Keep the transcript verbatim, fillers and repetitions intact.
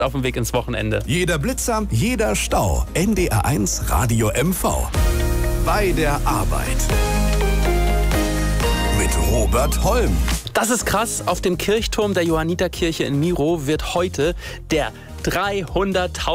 auf dem Weg ins Wochenende. Jeder Blitzer, jeder Stau. N D R eins Radio M V. Bei der Arbeit. Mit Robert Holm. Das ist krass. Auf dem Kirchturm der Johanniterkirche in Miro wird heute der dreihunderttausend